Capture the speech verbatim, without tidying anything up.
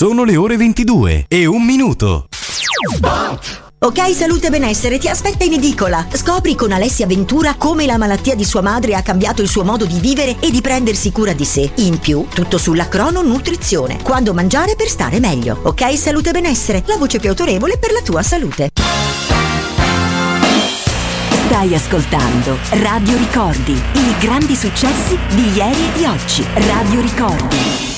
Sono le ore ventidue e un minuto. Ok Salute e Benessere ti aspetta in edicola. Scopri con Alessia Ventura come la malattia di sua madre ha cambiato il suo modo di vivere e di prendersi cura di sé. In più, tutto sulla crononutrizione. Quando mangiare per stare meglio. Ok Salute e Benessere, la voce più autorevole per la tua salute. Stai ascoltando Radio Ricordi, i grandi successi di ieri e di oggi. Radio Ricordi.